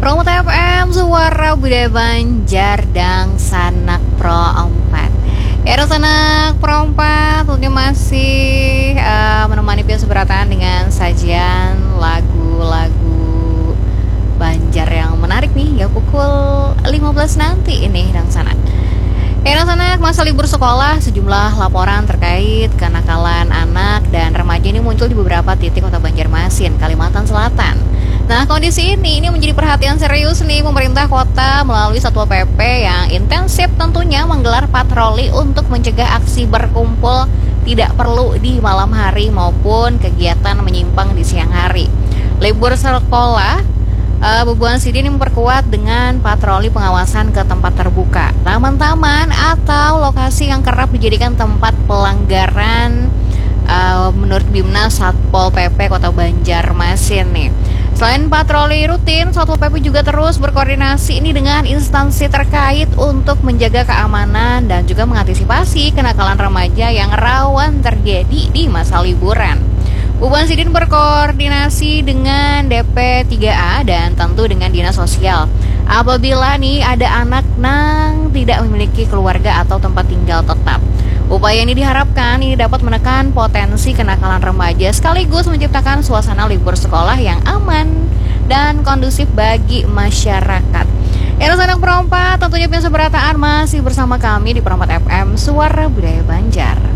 Promo TFM Suara Budaya Banjar dan Sanak Pro 4. Ya, Sanak Pro 4 tentunya masih menemani Pia Subratan dengan sajian lagu-lagu Banjar yang menarik nih hingga pukul 15 nanti ini dan Sanak. Ya, anak-anak, masa libur sekolah, sejumlah laporan terkait kenakalan anak dan remaja ini muncul di beberapa titik kota Banjarmasin, Kalimantan Selatan. Nah, kondisi ini menjadi perhatian serius nih pemerintah kota melalui Satpol PP yang intensif tentunya menggelar patroli untuk mencegah aksi berkumpul tidak perlu di malam hari maupun kegiatan menyimpang di siang hari. Libur sekolah, Bubuan Sidin memperkuat dengan patroli pengawasan ke tempat terbuka, taman-taman atau lokasi yang kerap dijadikan tempat pelanggaran menurut Bimnas Satpol PP Kota Banjarmasin nih. Selain patroli rutin, Satpol PP juga terus berkoordinasi ini dengan instansi terkait untuk menjaga keamanan dan juga mengantisipasi kenakalan remaja yang rawan terjadi di masa liburan. Bubuan Sidin berkoordinasi dengan DP 3A dan tentu dengan Dinas Sosial. Apabila nih ada anak yang tidak memiliki keluarga atau tempat tinggal tetap. Upaya ini diharapkan ini dapat menekan potensi kenakalan remaja sekaligus menciptakan suasana libur sekolah yang aman dan kondusif bagi masyarakat. Sanak Pro 4 tentunya Pia Subratan masih bersama kami di Pro 4 FM Suara Budaya Banjar.